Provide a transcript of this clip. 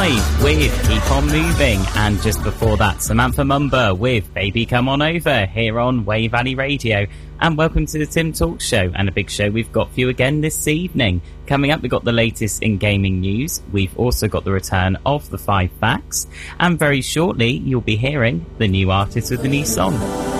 Live with Keep On Moving, and just before that, Samantha Mumba with Baby Come On Over here on Wave Valley Radio. And welcome to the Tim Talk Show, and a big show we've got for you again this evening. Coming up, we've got the latest in gaming news. We've also got the return of the 5 facts, and very shortly you'll be hearing the new artist with the new song.